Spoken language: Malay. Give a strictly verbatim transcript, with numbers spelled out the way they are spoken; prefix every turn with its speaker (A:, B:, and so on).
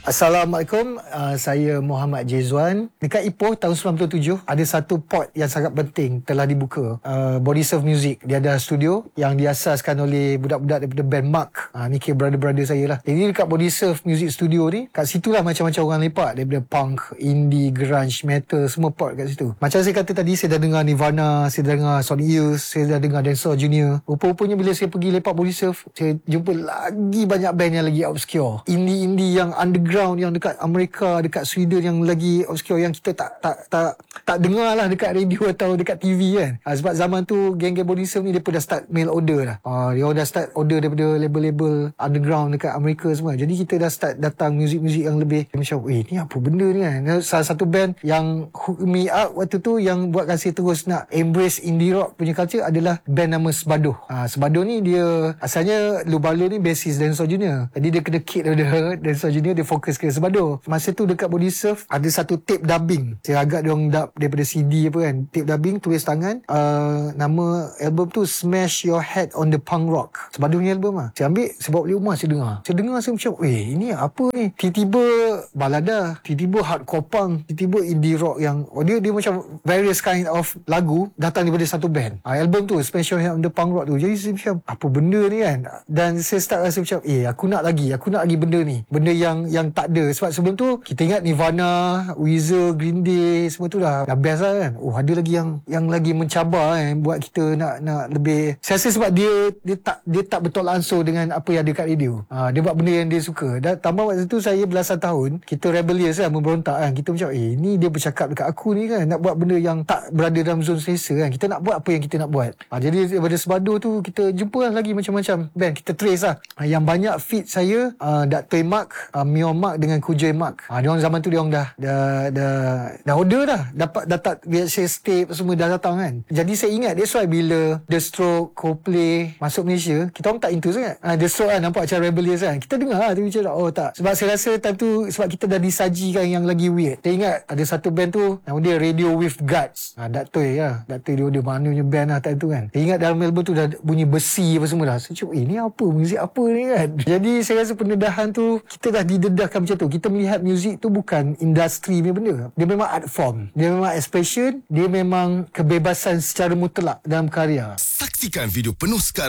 A: Assalamualaikum, uh, saya Muhammad Jezwan. Dekat Ipoh tahun sembilan puluh tujuh ada satu port yang sangat penting telah dibuka. Uh, Body Surf Music. Dia ada studio yang diasaskan oleh budak-budak daripada band Mark. Uh, ni kira brother-brother saya lah. Jadi dekat Body Surf Music Studio ni, kat situ lah macam-macam orang lepak. Daripada punk, indie, grunge, metal, semua port kat situ. Macam saya kata tadi, saya dah dengar Nirvana, saya dah dengar Sonic Youth, saya dah dengar Dinosaur Junior. Rupa-rupanya bila saya pergi lepak Body Surf, saya jumpa lagi banyak band yang lagi obscure. Indie-indie yang underground, yang dekat Amerika, dekat Sweden yang lagi obscure, yang kita tak tak tak tak dengar lah dekat radio atau dekat T V kan. Ha, sebab zaman tu geng-geng Body Surf ni dia pun dah start mail order lah. Ha, dia dah start order daripada label-label underground dekat Amerika semua. Jadi kita dah start datang muzik-muzik yang lebih macam, eh ni apa benda ni kan. Salah satu band yang hook me up waktu tu, yang buatkan saya terus nak embrace indie rock punya culture adalah band nama Sebadoh. Ha, Sebadoh ni dia asalnya Lou Barlow ni bassist Dinosaur Junior. Jadi dia kena kick daripada Dinosaur Junior, dia fokus ke Sebadoh. Masa tu dekat Body Surf ada satu tape dubbing. Saya agak diorang dub daripada C D apa kan. Tape dubbing, tulis tangan. Uh, nama album tu Smash Your Head on the Punk Rock. Sebadoh punya album lah. Saya ambil, saya bawa balik rumah, saya dengar. Saya dengar, saya macam, eh ini apa ni? Tiba-tiba balada, tiba-tiba hardcore punk, tiba-tiba indie rock yang, oh dia dia macam various kind of lagu datang daripada satu band. Uh, album tu Smash Your Head on the Punk Rock tu. Jadi saya macam, apa benda ni kan? Dan saya start rasa macam, eh aku nak lagi, aku nak lagi benda ni. Benda yang yang tak ada. Sebab sebelum tu kita ingat Nirvana, Weezer, Green Day, semua tu dah dah best lah kan. Oh ada lagi yang yang lagi mencabar kan, buat kita nak nak lebih. Saya rasa sebab dia dia tak dia tak betul ansur dengan apa yang ada kat radio. Ha, dia buat benda yang dia suka. Dan tambah waktu tu saya belasan tahun, kita rebellious kan, memberontak kan. Kita macam, eh ni dia bercakap dekat aku ni kan, nak buat benda yang tak berada dalam zon selesa kan. Kita nak buat apa yang kita nak buat. Ha, jadi daripada Sebadoh tu kita jumpa lah lagi macam-macam band. Kita trace lah. Ha, yang banyak fit saya, uh, Dato' Mark, uh, Mio Mark dengan Kujoy Mark. Ha, dia orang zaman tu dia orang dah dah dah dah order dah, dapat dapat V H S tape semua dah datang kan. Jadi saya ingat, that's why bila The Stroke, Coldplay masuk Malaysia, kita orang tak into sangat. Ha, The Stroke kan nampak macam rebellious kan. Kita dengar lah, tapi macam oh tak. Sebab saya rasa time tu sebab kita dah disajikan yang lagi weird. Saya ingat ada satu band tu nama dia Radio With Guts. Ha, Dato' ya, Dato' dia order mana punya band lah time tu kan. Saya ingat dalam album tu dah bunyi besi apa semua dah. Saya cakap, eh ni apa, muzik apa ni kan. Jadi saya rasa pendedahan tu kita dah didedahkan macam tu. Kita melihat muzik tu bukan industri ni benda. Dia memang art form. Dia memang expression. Dia memang kebebasan secara mutlak dalam karya.
B: Saksikan video penuh sekarang